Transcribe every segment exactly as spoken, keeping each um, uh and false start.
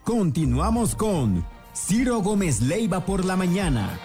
Continuamos con Ciro Gómez Leiva por la mañana.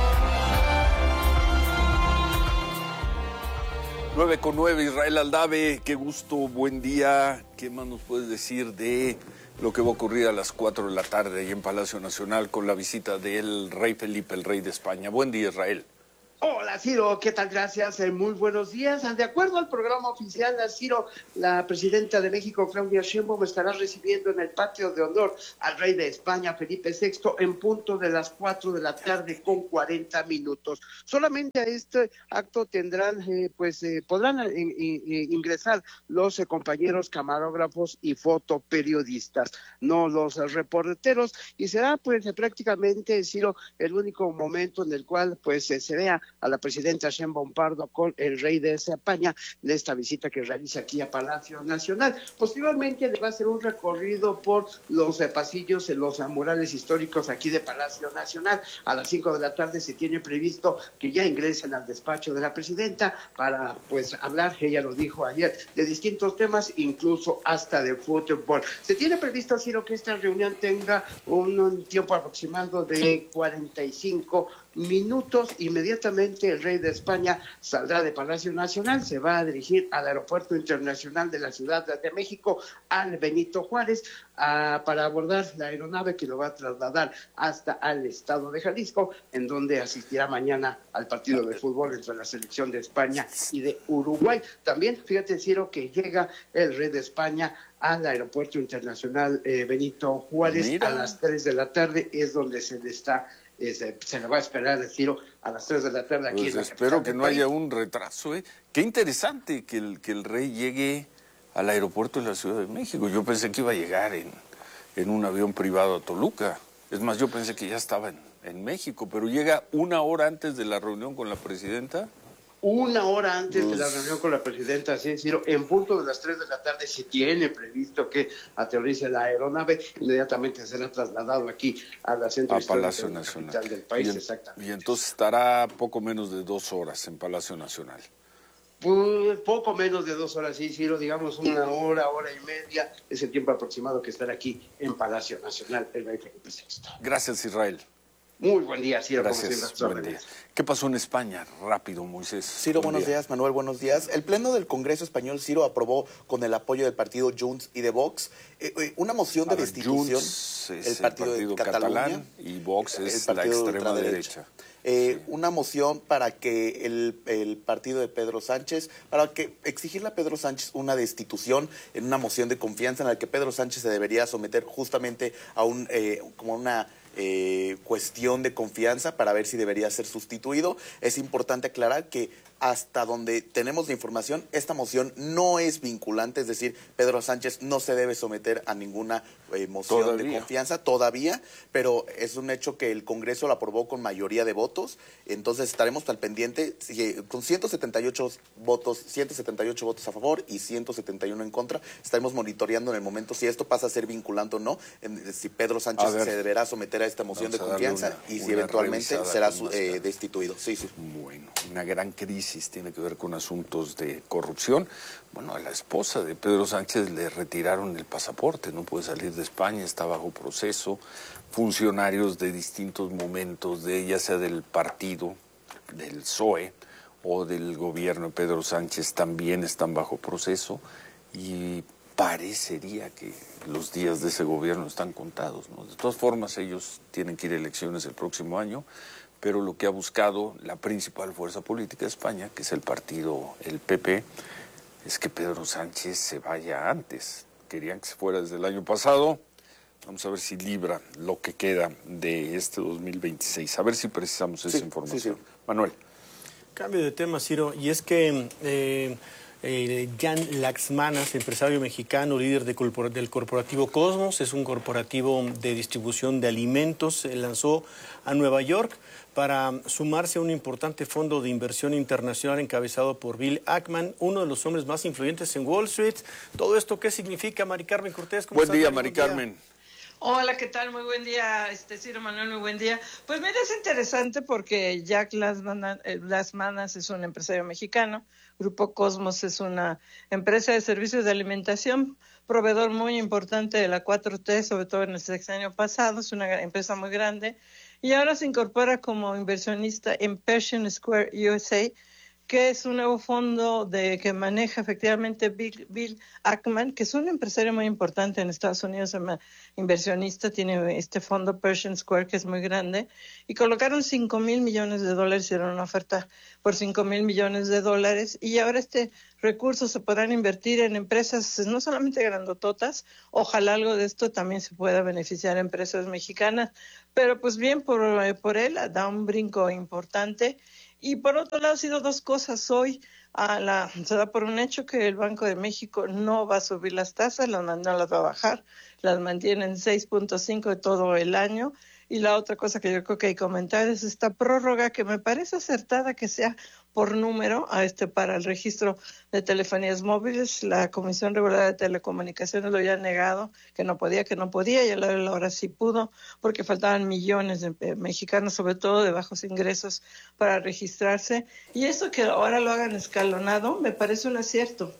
nueve con nueve, Israel Aldave, qué gusto, buen día. ¿Qué más nos puedes decir de lo que va a ocurrir a las cuatro de la tarde ahí en Palacio Nacional con la visita del rey Felipe, el rey de España? Buen día, Israel. Hola, Ciro, ¿qué tal? Gracias, eh, muy buenos días. De acuerdo al programa oficial, Ciro, la presidenta de México, Claudia Sheinbaum, estará recibiendo en el patio de honor al rey de España, Felipe sexto, en punto de las cuatro de la tarde con cuarenta minutos. Solamente a este acto tendrán, eh, pues, eh, podrán eh, eh, ingresar los eh, compañeros camarógrafos y fotoperiodistas, no los eh, reporteros, y será, pues, eh, prácticamente, Ciro, el único momento en el cual, pues, eh, se vea a la presidenta Sheinbaum Pardo con el rey de España de esta visita que realiza aquí a Palacio Nacional. Posteriormente le va a hacer un recorrido por los eh, pasillos en los eh, murales históricos aquí de Palacio Nacional. A las cinco de la tarde se tiene previsto que ya ingresen al despacho de la presidenta para, pues, hablar, ella lo dijo ayer, de distintos temas, incluso hasta de fútbol. Se tiene previsto, Ciro, que esta reunión tenga un, un tiempo aproximado de cuarenta y cinco minutos. Inmediatamente el rey de España saldrá de Palacio Nacional, se va a dirigir al Aeropuerto Internacional de la Ciudad de México, al Benito Juárez, a, para abordar la aeronave que lo va a trasladar hasta al estado de Jalisco, en donde asistirá mañana al partido de fútbol entre la selección de España y de Uruguay. También, fíjate, Ciro, que llega el rey de España al Aeropuerto Internacional eh, Benito Juárez. Mira. A las tres de la tarde es donde se le está Eh, se, se le va a esperar el Ciro a las tres de la tarde aquí. Pues en la espero que no país. haya un retraso, ¿eh? Qué interesante que el, que el rey llegue al aeropuerto de la Ciudad de México. Yo pensé que iba a llegar en, en un avión privado a Toluca. Es más, yo pensé que ya estaba en, en México, pero llega una hora antes de la reunión con la presidenta. Una hora antes de la reunión con la presidenta, sí, Ciro, en punto de las tres de la tarde se tiene previsto que aterrice la aeronave, inmediatamente será trasladado aquí a la centro a histórico Palacio de la Nacional. capital del país, y en, exactamente. Y entonces estará poco menos de dos horas en Palacio Nacional. Pues poco menos de dos horas, sí, Ciro, digamos una hora, hora y media, es el tiempo aproximado que estará aquí en Palacio Nacional el rey Felipe sexto. Gracias, Israel. Muy buen día, Ciro. Gracias, buen día. ¿Qué pasó en España? Rápido, Moisés. Ciro, buen buenos día. días, Manuel, buenos días. El Pleno del Congreso Español, Ciro, aprobó con el apoyo del partido Junts y de Vox eh, eh, una moción de ver, destitución. Junts es el partido, el partido de Cataluña catalán y Vox es el partido la extrema de derecha. derecha. Eh, sí. Una moción para que el, el partido de Pedro Sánchez, para que exigirle a Pedro Sánchez una destitución en una moción de confianza en la que Pedro Sánchez se debería someter justamente a un eh, como una eh, cuestión de confianza para ver si debería ser sustituido. Es importante aclarar que hasta donde tenemos la información, esta moción no es vinculante, es decir, Pedro Sánchez no se debe someter a ninguna eh, moción ¿Todavía? de confianza todavía, pero es un hecho que el Congreso lo aprobó con mayoría de votos, entonces estaremos al pendiente, con ciento setenta y ocho votos, ciento setenta y ocho votos a favor y ciento setenta y uno en contra, estaremos monitoreando en el momento si esto pasa a ser vinculante o no, en, si Pedro Sánchez se deberá someter a esta moción Vamos de confianza una, y si eventualmente será eh, destituido. Sí, sí. Bueno, una gran crisis tiene que ver con asuntos de corrupción. Bueno, a la esposa de Pedro Sánchez le retiraron el pasaporte, no puede salir de España, está bajo proceso. Funcionarios de distintos momentos, de ya sea del partido, del P S O E o del gobierno de Pedro Sánchez, también están bajo proceso y parecería que los días de ese gobierno están contados, ¿no? De todas formas, ellos tienen que ir a elecciones el próximo año, pero lo que ha buscado la principal fuerza política de España, que es el partido, el P P, es que Pedro Sánchez se vaya antes. Querían que se fuera desde el año pasado. Vamos a ver si libra lo que queda de este dos mil veintiséis. A ver si precisamos esa sí, información. Sí, sí. Manuel. Cambio de tema, Ciro, y es que eh, eh, Jan Laxmanas, empresario mexicano, líder de corpor del corporativo Cosmos, es un corporativo de distribución de alimentos, se lanzó a Nueva York para sumarse a un importante fondo de inversión internacional encabezado por Bill Ackman, uno de los hombres más influyentes en Wall Street. ¿Todo esto qué significa, Mari Carmen Cortés? Buen día, Mari Carmen. Hola, ¿qué tal? Muy buen día, este Ciro Manuel, muy buen día. Pues mira, es interesante porque Jack Lasmanas, eh, Lasmanas es un empresario mexicano, Grupo Cosmos es una empresa de servicios de alimentación, proveedor muy importante de la cuatro T, sobre todo en el sexenio pasado, es una empresa muy grande, y ahora se incorpora como inversionista en Pershing Square U S A, que es un nuevo fondo de, que maneja efectivamente Bill, Bill Ackman, que es un empresario muy importante en Estados Unidos, inversionista, tiene este fondo Pershing Square, que es muy grande, y colocaron cinco mil millones de dólares, hicieron una oferta por cinco mil millones de dólares, y ahora este recurso se podrán invertir en empresas no solamente grandototas, ojalá algo de esto también se pueda beneficiar a empresas mexicanas, pero pues bien por, por él, da un brinco importante. Y por otro lado, ha sido dos cosas. Hoy a la, se da por un hecho que el Banco de México no va a subir las tasas, las, no las va a bajar, las mantiene en seis punto cinco de todo el año. Y la otra cosa que yo creo que hay que comentar es esta prórroga que me parece acertada que sea por número a este para el registro de telefonías móviles. La Comisión Reguladora de Telecomunicaciones lo había negado, que no podía, que no podía, y ahora sí pudo, porque faltaban millones de mexicanos, sobre todo de bajos ingresos, para registrarse. Y eso que ahora lo hagan escalonado me parece un acierto.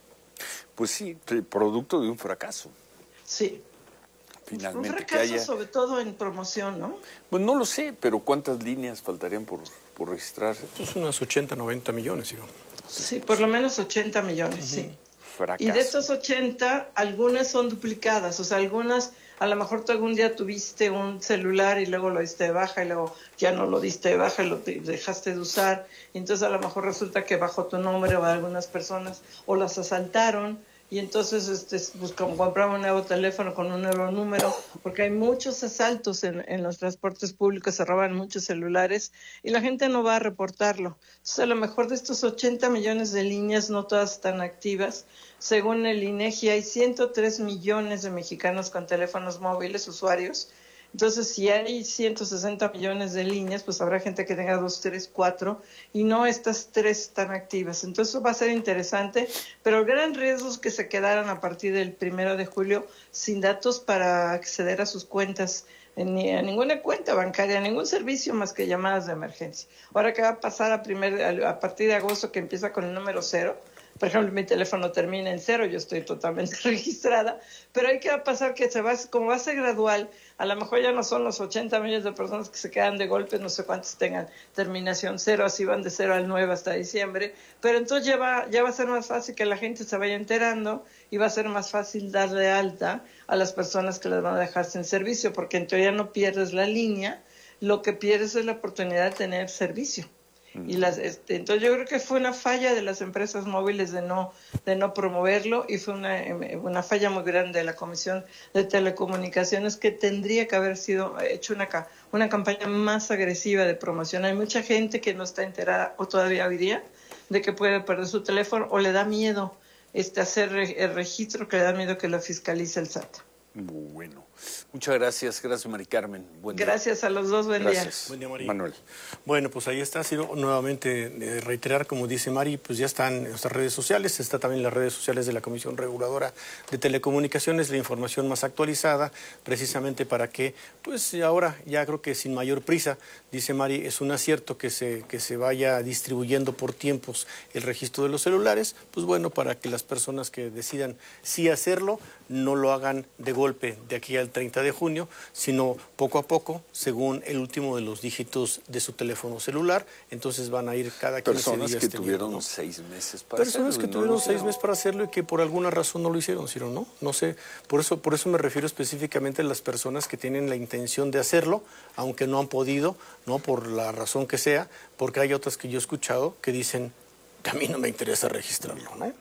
Pues sí, producto de un fracaso. Sí. Finalmente, un fracaso que haya... sobre todo en promoción, ¿no? Pues no lo sé, pero ¿cuántas líneas faltarían por, por registrarse? Es unas ochenta, noventa millones, digo. Sí, por lo menos ochenta millones, uh-huh. Sí. Fracaso. Y de estos ochenta, algunas son duplicadas, o sea, algunas, a lo mejor tú algún día tuviste un celular y luego lo diste de baja y luego ya no lo diste de baja y lo dejaste de usar, y entonces a lo mejor resulta que bajó tu nombre o algunas personas o las asaltaron, y entonces este, pues, como compraba un nuevo teléfono con un nuevo número, porque hay muchos asaltos en, en los transportes públicos, se roban muchos celulares y la gente no va a reportarlo. Entonces a lo mejor de estos ochenta millones de líneas, no todas están activas. Según el INEGI hay ciento tres millones de mexicanos con teléfonos móviles, usuarios. Entonces, si hay ciento sesenta millones de líneas, pues habrá gente que tenga dos, tres, cuatro, y no estas tres están activas. Entonces, eso va a ser interesante, pero el gran riesgo es que se quedaran a partir del primero de julio sin datos para acceder a sus cuentas, ni a ninguna cuenta bancaria, a ningún servicio más que llamadas de emergencia. Ahora, ¿qué va a pasar a, primer, a partir de agosto, que empieza con el número cero? Por ejemplo, mi teléfono termina en cero, yo estoy totalmente registrada, pero hay que pasar que se va, como va a ser gradual, a lo mejor ya no son los ochenta millones de personas que se quedan de golpe, no sé cuántos tengan terminación cero, así van de cero al nueve hasta diciembre, pero entonces ya va, ya va a ser más fácil que la gente se vaya enterando y va a ser más fácil darle alta a las personas que les van a dejar sin servicio, porque en teoría no pierdes la línea, lo que pierdes es la oportunidad de tener servicio. Y las, este, entonces yo creo que fue una falla de las empresas móviles de no de no promoverlo, y fue una, una falla muy grande de la Comisión de Telecomunicaciones, que tendría que haber sido hecho una, una campaña más agresiva de promoción. Hay mucha gente que no está enterada o todavía hoy día de que puede perder su teléfono, o le da miedo este hacer el registro, que le da miedo que lo fiscalice el S A T. Bueno, muchas gracias, gracias Mari Carmen. Buen día. Gracias a los dos, buen gracias. día. Buen día, Mari. Manuel. Bueno, pues ahí está, ha sido nuevamente eh, reiterar, como dice Mari, pues ya están en nuestras redes sociales, está también en las redes sociales de la Comisión Reguladora de Telecomunicaciones, la información más actualizada, precisamente para que, pues ahora ya creo que sin mayor prisa, dice Mari, es un acierto que se, que se vaya distribuyendo por tiempos el registro de los celulares, pues bueno, para que las personas que decidan sí hacerlo, no lo hagan de golpe de aquí al treinta de junio, sino poco a poco, según el último de los dígitos de su teléfono celular. Entonces van a ir cada quince Personas días. que teniendo, tuvieron ¿no? seis meses para Personas hacerlo. que tuvieron seis meses para hacerlo y que por alguna razón no lo hicieron, Ciro, ¿no? No sé, por eso, por eso me refiero específicamente a las personas que tienen la intención de hacerlo, aunque no han podido, ¿no? Por la razón que sea, porque hay otras que yo he escuchado que dicen, a mí no me interesa registrarlo, ¿no?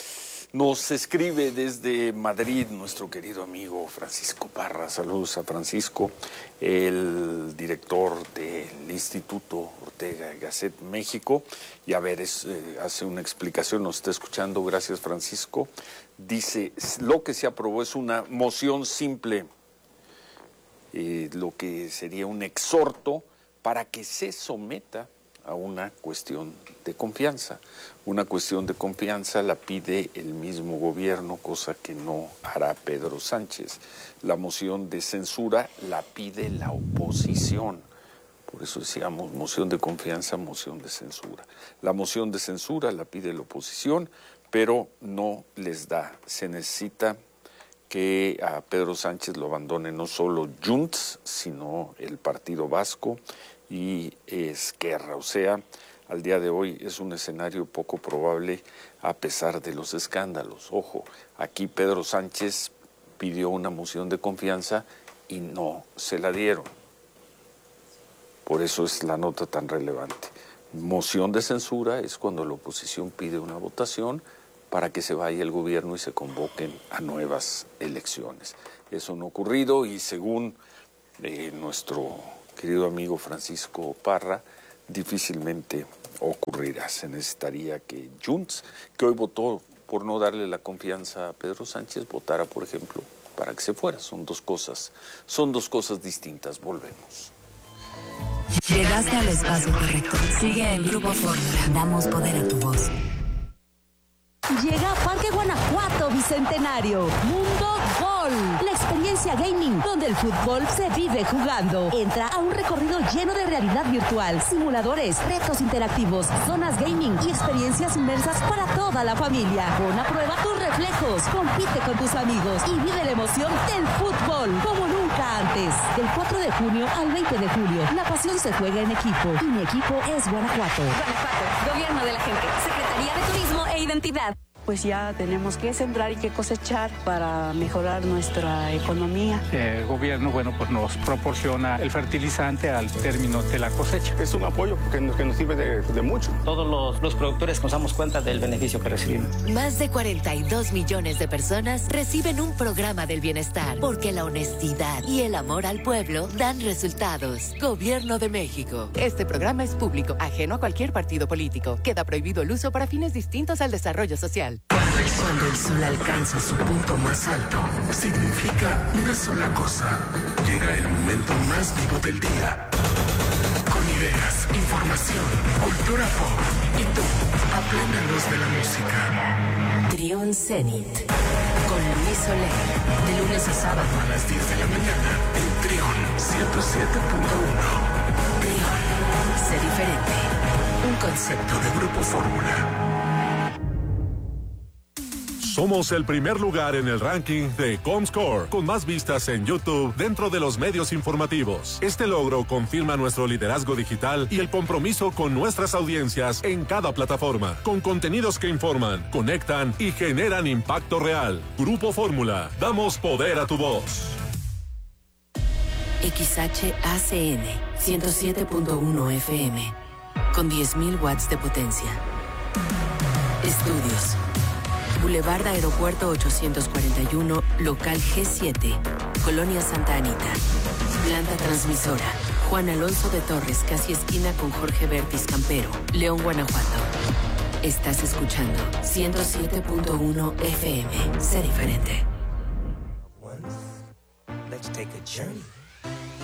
Nos escribe desde Madrid nuestro querido amigo Francisco Parra. Saludos a Francisco, el director del Instituto Ortega y Gasset México. Y a ver, es, eh, hace una explicación, nos está escuchando. Gracias, Francisco. Dice, lo que se aprobó es una moción simple, eh, lo que sería un exhorto para que se someta a una cuestión de confianza. Una cuestión de confianza la pide el mismo gobierno, cosa que no hará Pedro Sánchez. La moción de censura la pide la oposición. Por eso decíamos moción de confianza, moción de censura. La moción de censura la pide la oposición, pero no les da. Se necesita que a Pedro Sánchez lo abandone no solo Junts, sino el Partido Vasco y Esquerra. O sea, al día de hoy es un escenario poco probable a pesar de los escándalos. Ojo, aquí Pedro Sánchez pidió una moción de confianza y no se la dieron. Por eso es la nota tan relevante. Moción de censura es cuando la oposición pide una votación para que se vaya el gobierno y se convoquen a nuevas elecciones. Eso no ha ocurrido y según eh, nuestro querido amigo Francisco Parra, difícilmente ocurrirá. Se necesitaría que Junts, que hoy votó por no darle la confianza a Pedro Sánchez, votara, por ejemplo, para que se fuera. Son dos cosas, son dos cosas distintas. Volvemos. Llegaste al espacio correcto. Sigue el Grupo Fórmula. Damos poder a tu voz. Llega a Parque Guanajuato Bicentenario, Mundo Gol, la experiencia gaming donde el fútbol se vive jugando. Entra a un recorrido lleno de realidad virtual, simuladores, retos interactivos, zonas gaming y experiencias inmersas para toda la familia. Pon a prueba tus reflejos, compite con tus amigos y vive la emoción del fútbol como nunca antes. Del cuatro de junio al veinte de julio, la pasión se juega en equipo y mi equipo es Guanajuato. Guanajuato, Gobierno de la Gente, Secretaría de Turismo e Identidad. Pues ya tenemos que sembrar y que cosechar para mejorar nuestra economía. El gobierno, bueno, pues nos proporciona el fertilizante al término de la cosecha. Es un apoyo que nos, que nos sirve de, de mucho. Todos los, los productores nos damos cuenta del beneficio que recibimos. Más de cuarenta y dos millones de personas reciben un programa del bienestar, porque la honestidad y el amor al pueblo dan resultados. Gobierno de México. Este programa es público, ajeno a cualquier partido político. Queda prohibido el uso para fines distintos al desarrollo social. Cuando el sol alcanza su punto más alto, significa una sola cosa. Llega el momento más vivo del día. Con ideas, información, cultura pop y tú, a plena luz de la música. Trión Zenit, con Luis Soler, de lunes a sábado a las diez de la mañana en Trión ciento siete punto uno. Trión, sé diferente. Un concepto de Grupo Fórmula. Somos el primer lugar en el ranking de Comscore, con más vistas en YouTube dentro de los medios informativos. Este logro confirma nuestro liderazgo digital y el compromiso con nuestras audiencias en cada plataforma, con contenidos que informan, conectan y generan impacto real. Grupo Fórmula, damos poder a tu voz. X H A C N ciento siete punto uno F M, con diez mil watts de potencia. Estudios. Boulevard Aeropuerto ochocientos cuarenta y uno, local G siete, Colonia Santa Anita. Planta transmisora, Juan Alonso de Torres, casi esquina con Jorge Bertis Campero, León, Guanajuato. Estás escuchando ciento siete punto uno F M. Sé diferente. Let's take a journey.